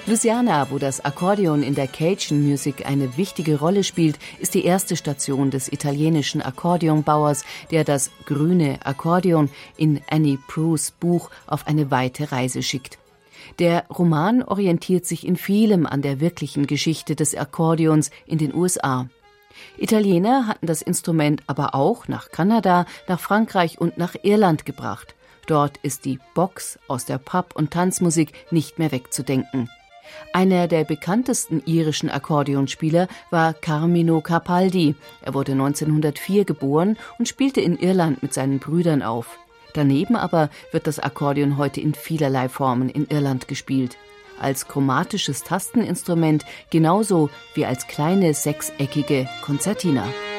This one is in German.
Louisiana, wo das Akkordeon in der Cajun Music eine wichtige Rolle spielt, ist die erste Station des italienischen Akkordeonbauers, der das grüne Akkordeon in Annie Proulx Buch auf eine weite Reise schickt. Der Roman orientiert sich in vielem an der wirklichen Geschichte des Akkordeons in den USA. Italiener hatten das Instrument aber auch nach Kanada, nach Frankreich und nach Irland gebracht. Dort ist die Box aus der Pub- und Tanzmusik nicht mehr wegzudenken. Einer der bekanntesten irischen Akkordeonspieler war Carmine Capaldi. Er wurde 1904 geboren und spielte in Irland mit seinen Brüdern auf. Daneben aber wird das Akkordeon heute in vielerlei Formen in Irland gespielt. Als chromatisches Tasteninstrument genauso wie als kleine sechseckige Konzertina.